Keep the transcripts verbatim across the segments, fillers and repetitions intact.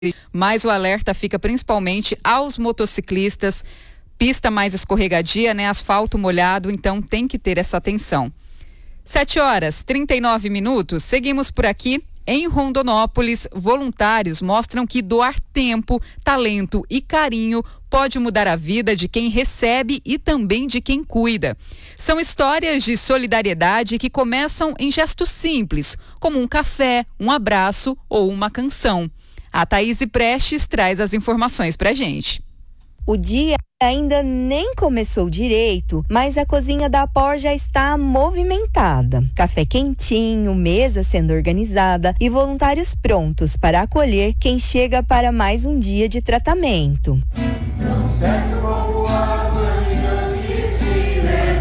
Mas o alerta fica principalmente aos motociclistas, pista mais escorregadia, né? Asfalto molhado, então tem que ter essa atenção. sete horas, trinta e nove minutos, seguimos por aqui. Em Rondonópolis, voluntários mostram que doar tempo, talento e carinho pode mudar a vida de quem recebe e também de quem cuida. São histórias de solidariedade que começam em gestos simples, como um café, um abraço ou uma canção. A Thaís Prestes traz as informações pra gente. O dia ainda nem começou direito, mas a cozinha da Por já está movimentada. Café quentinho, mesa sendo organizada e voluntários prontos para acolher quem chega para mais um dia de tratamento. Tão certo como a manhã que se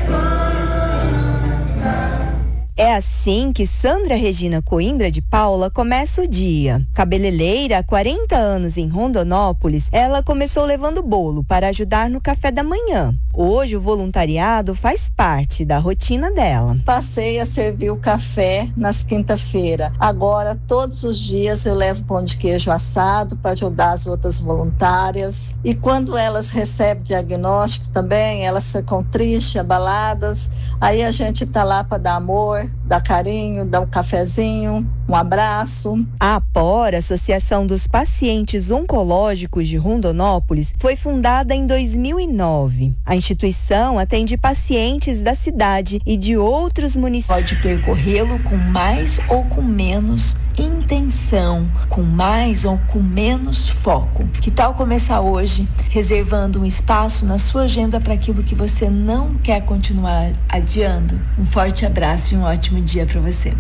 levanta. É assim que Sandra Regina Coimbra de Paula começa o dia. Cabeleireira há quarenta anos em Rondonópolis, ela começou levando bolo para ajudar no café da manhã. Hoje o voluntariado faz parte da rotina dela. Passei a servir o café nas quinta-feira. Agora, todos os dias eu levo pão de queijo assado para ajudar as outras voluntárias. E quando elas recebem diagnóstico também, elas ficam tristes, abaladas. Aí a gente tá lá para dar amor, dar carinho, dar um cafezinho, um abraço. A APOR, Associação dos Pacientes Oncológicos de Rondonópolis, foi fundada em dois mil e nove. A instituição atende pacientes da cidade e de outros municípios. Pode percorrê-lo com mais ou com menos intenção, com mais ou com menos foco. Que tal começar hoje, reservando um espaço na sua agenda para aquilo que você não quer continuar adiando? Um forte abraço e um ótimo dia para você.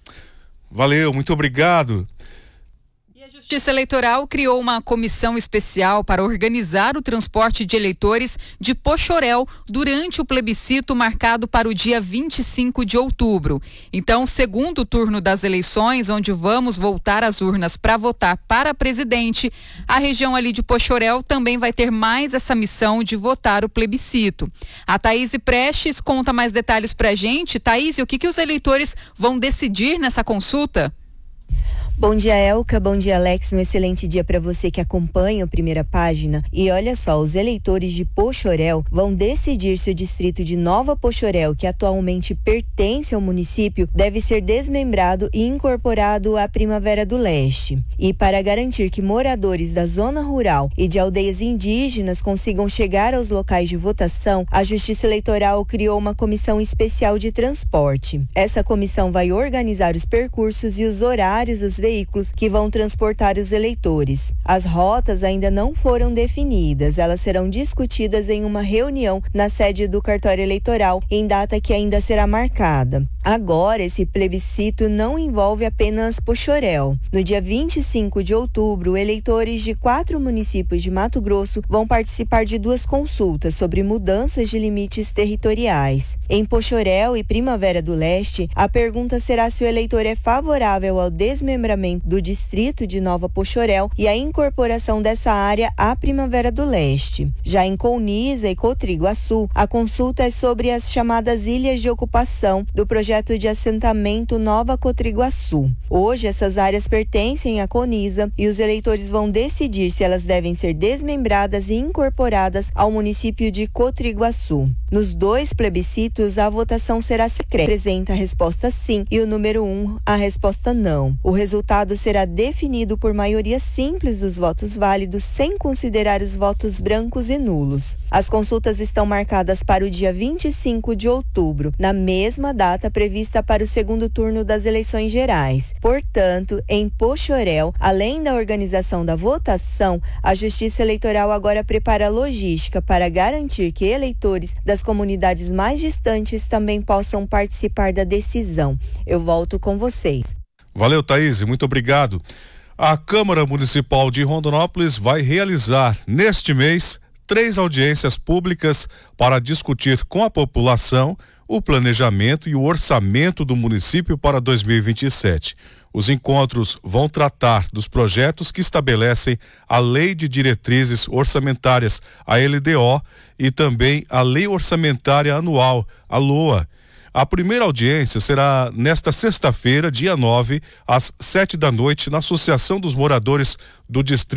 Valeu, muito obrigado. A Justiça Eleitoral criou uma comissão especial para organizar o transporte de eleitores de Poxoréu durante o plebiscito marcado para o dia vinte e cinco de outubro. Então, segundo turno das eleições, onde vamos voltar às urnas para votar para presidente, a região ali de Poxoréu também vai ter mais essa missão de votar o plebiscito. A Thaís Prestes conta mais detalhes pra gente. Thaís, o que, que os eleitores vão decidir nessa consulta? Bom dia, Elka. Bom dia, Alex. Um excelente dia para você que acompanha a Primeira Página. E olha só, os eleitores de Poxoréu vão decidir se o distrito de Nova Poxoréu, que atualmente pertence ao município, deve ser desmembrado e incorporado à Primavera do Leste. E para garantir que moradores da zona rural e de aldeias indígenas consigam chegar aos locais de votação, a Justiça Eleitoral criou uma comissão especial de transporte. Essa comissão vai organizar os percursos e os horários dos veículos que vão transportar os eleitores. As rotas ainda não foram definidas, elas serão discutidas em uma reunião na sede do cartório eleitoral em data que ainda será marcada. Agora, esse plebiscito não envolve apenas Poxoréu. No dia vinte e cinco de outubro, eleitores de quatro municípios de Mato Grosso vão participar de duas consultas sobre mudanças de limites territoriais. Em Poxoréu e Primavera do Leste, a pergunta será se o eleitor é favorável ao desmembramento do distrito de Nova Poxoréu e a incorporação dessa área à Primavera do Leste. Já em Colniza e Cotriguaçu, a consulta é sobre as chamadas ilhas de ocupação do projeto de assentamento Nova Cotriguaçu. Hoje, essas áreas pertencem a Colniza e os eleitores vão decidir se elas devem ser desmembradas e incorporadas ao município de Cotriguaçu. Nos dois plebiscitos, a votação será secreta. Apresenta a resposta sim e o número um, a resposta não. O resultado O resultado será definido por maioria simples dos votos válidos, sem considerar os votos brancos e nulos. As consultas estão marcadas para o dia vinte e cinco de outubro, na mesma data prevista para o segundo turno das eleições gerais. Portanto, em Poxoréu, além da organização da votação, a Justiça Eleitoral agora prepara a logística para garantir que eleitores das comunidades mais distantes também possam participar da decisão. Eu volto com vocês. Valeu, Thaís, muito obrigado. A Câmara Municipal de Rondonópolis vai realizar, neste mês, três audiências públicas para discutir com a população o planejamento e o orçamento do município para dois mil e vinte e sete. Os encontros vão tratar dos projetos que estabelecem a Lei de Diretrizes Orçamentárias, a L D O, e também a Lei Orçamentária Anual, a LOA. A primeira audiência será nesta sexta-feira, dia nove, às sete da noite, na Associação dos Moradores do Distrito